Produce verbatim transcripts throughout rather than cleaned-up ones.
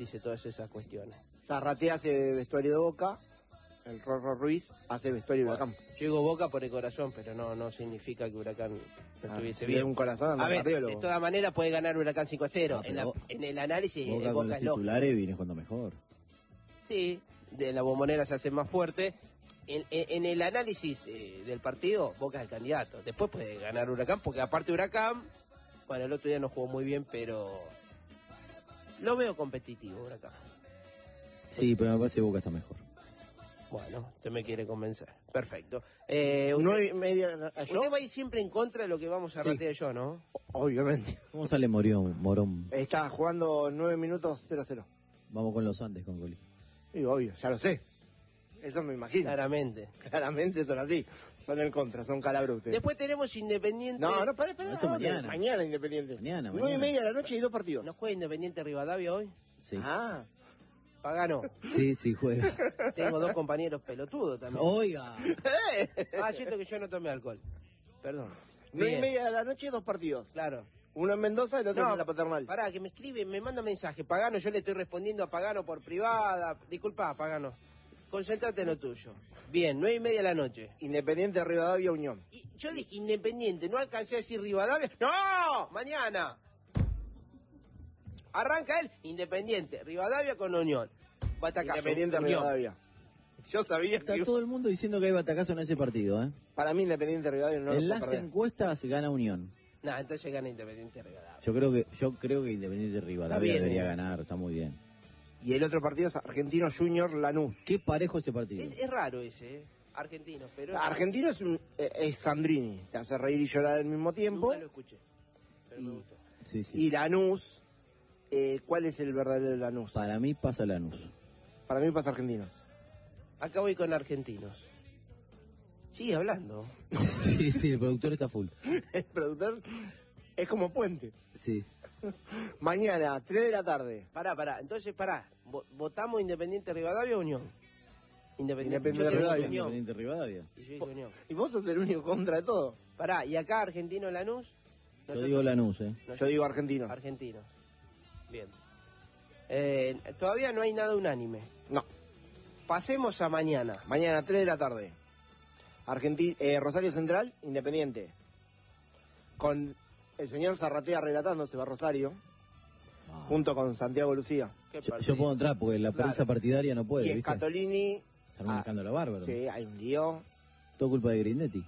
dice todas esas cuestiones. Zarratea hace vestuario de Boca, el Rorro Ruiz hace vestuario de Huracán. Yo digo Boca por el corazón, pero no no significa que Huracán no Ah, estuviese si bien. es un corazón, a ver, cardiólogo. de todas maneras puede ganar Huracán cinco a cero. Ah, en, la- pero en el análisis, Boca eh, con Boca los es lógico. titulares viene jugando mejor. Sí, de la Bombonera se hace más fuerte. En, en- en el análisis eh, del partido, Boca es el candidato. Después puede ganar Huracán, porque aparte Huracán, bueno, el otro día no jugó muy bien, pero lo veo competitivo Huracán. Sí, pero me parece que Boca está mejor. Bueno, usted me quiere convencer. Perfecto. Eh, usted, Nueve y media, ¿yo? usted va a ir siempre en contra de lo que vamos a Sí. ratear yo, ¿no? Obviamente. ¿Cómo sale Morión, Morón? Está jugando nueve minutos cero a cero. Vamos con los Andes, con Coli. Y obvio, ya lo sé. Eso me imagino. Claramente. Claramente son así. Son el contra, son calabros ustedes. Después tenemos Independiente. No, no, para, para. Eso mañana. Mañana Independiente. Mañana, Nueve y mañana. media de la noche y dos partidos. ¿No juega Independiente Rivadavia hoy? Sí. Ah. Pagano. Sí, sí, juega. Tengo dos compañeros pelotudos también. Oiga. Ah, siento que yo no tomé alcohol. Perdón. Nueve y Bien, media de la noche, dos partidos. claro. Uno en Mendoza y el otro No, en la Paternal. Pará, que me escribe, me manda mensaje. Pagano, yo le estoy respondiendo a Pagano por privada. Disculpa, Pagano. Concéntrate en lo tuyo. Bien, nueve y media de la noche. Independiente, Rivadavia, Unión. Y yo dije Independiente, no alcancé a decir Rivadavia. ¡No! Mañana. Arranca él, Independiente, Rivadavia con Unión. Batacazo. Independiente, Unión. Rivadavia. Yo sabía Está que... todo el mundo diciendo que hay batacazo en ese partido, ¿eh? Para mí Independiente, Rivadavia no lo en puedo las perder. encuestas gana Unión. Nah, entonces gana Independiente Rivadavia. Yo creo que yo creo que Independiente Rivadavia bien, debería eh. ganar, está muy bien. Y el otro partido es Argentino Junior Lanús. Qué parejo ese partido. Es, es raro ese, ¿eh? Argentino, pero... Argentino es, un, eh, es Sandrini, te hace reír y llorar al mismo tiempo. Nunca lo escuché, pero me Y- gustó. Sí, sí. Y Lanús, eh, ¿cuál es el verdadero Lanús? Para mí pasa Lanús. Para mí pasa Argentinos. Acá voy con argentinos. Sigue hablando. Sí, sí, el productor está full. El productor es como puente. Sí. Mañana, tres de la tarde. Pará, pará. Entonces, pará. Vo- ¿Votamos Independiente Rivadavia o Unión? Independiente, Independiente yo te digo Rivadavia. Unión. Independiente Rivadavia. Y yo digo Unión. Y vos sos el único contra de todo. Pará, ¿y acá Argentino Lanús? Yo digo Lanús, ¿eh? Nosotros- Yo digo Argentino. Argentino. Bien. Eh, todavía no hay nada unánime. No. Pasemos a mañana. Mañana, tres de la tarde. Argenti eh, Rosario Central, Independiente. Con el señor Zarratea relatando, se va a Rosario, Ah. junto con Santiago Lucía. ¿Qué Yo, partido? yo puedo entrar porque la prensa Claro. partidaria no y puede, ¿viste? Scatolini. Se arma un ah, escándalo bárbaro. Sí, hay un lío. Todo culpa de Grindetti.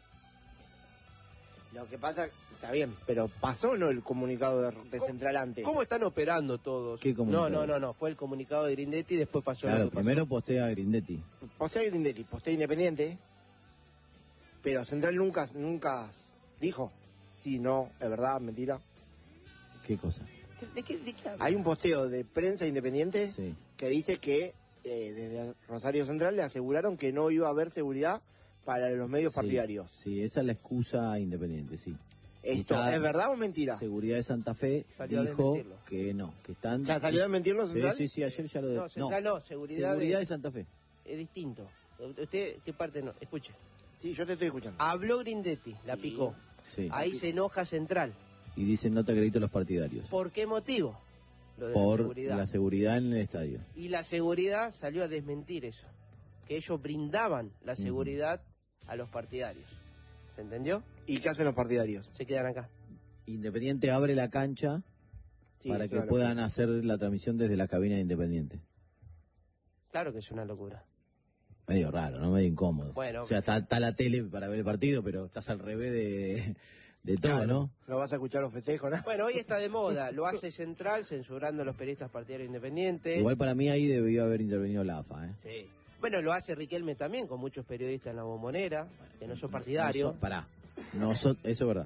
Lo que pasa, está bien, pero pasó o no el comunicado de, de ¿Cómo- Central antes. ¿Cómo están operando todos? ¿Qué comunicado? No, no, no, no. Fue el comunicado de Grindetti y después pasó lo Claro, que pasó. primero postea a Grindetti. Postea Grindetti, postea Independiente, pero Central nunca, nunca dijo sí, no, es verdad, mentira. ¿Qué cosa? ¿De qué, de qué habla? Hay un posteo de prensa Independiente Sí. que dice que eh, desde Rosario Central le aseguraron que no iba a haber seguridad para los medios Sí, partidarios. Sí, esa es la excusa independiente, sí. ¿Esto Está- es verdad o mentira? Seguridad de Santa Fe Salió a dijo desmentirlo. que no, que están... ¿Ya salió a desmentirlo Sí, Central? sí, sí, ayer ya lo... de- No, Central no, seguridad Seguridad de- de Santa Fe. Es distinto. ¿Usted qué parte no? Escuche. Sí, yo te estoy escuchando. Habló Grindetti, la Sí. picó. Sí. Ahí se enoja Central. Y dicen no te acredito a los partidarios. ¿Por qué motivo? Lo de Por la seguridad. la seguridad en el estadio. Y la seguridad salió a desmentir eso. Que ellos brindaban la seguridad a los partidarios. ¿Se entendió? ¿Y qué hacen los partidarios? Se quedan acá. Independiente abre la cancha Sí, para es que una puedan locura. hacer la transmisión desde la cabina de Independiente. Claro que es una locura. Medio raro, ¿no? Medio incómodo. Bueno. O sea, está, está la tele para ver el partido, pero estás al revés de, de todo, Claro, ¿no? No vas a escuchar los festejos, ¿no? Bueno, hoy está de moda. Lo hace Central, censurando a los periodistas partidarios independientes. Igual para mí ahí debió haber intervenido la A F A, ¿eh? Sí. Bueno, lo hace Riquelme también, con muchos periodistas en la Bombonera, que no son partidarios. No so- pará. No so- eso es verdad.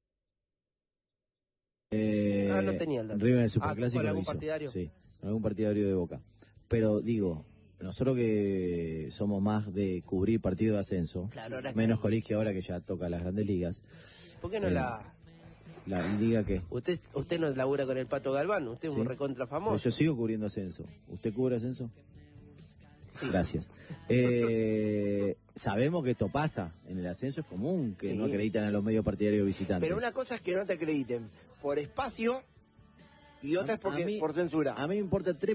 Eh, Ah, no tenía el dato. River en el Ah, Superclásico ¿con algún lo hizo. partidario? Sí, con algún partidario de Boca. Pero digo, nosotros que somos más de cubrir partidos de ascenso, Claro, ahora menos que- colegio ahora que ya toca las grandes ligas, ¿Por qué no Eh, la...? la liga que... Usted usted no labura con el Pato Galván, usted es Sí. un recontra Pero famoso. yo sigo cubriendo ascenso. ¿Usted cubre ascenso? Gracias. Eh, sabemos que esto pasa. En el ascenso es común que Sí. no acreditan a los medios partidarios visitantes. Pero una cosa es que no te acrediten por espacio y otra A- es porque a mí- por censura. A mí me importa tres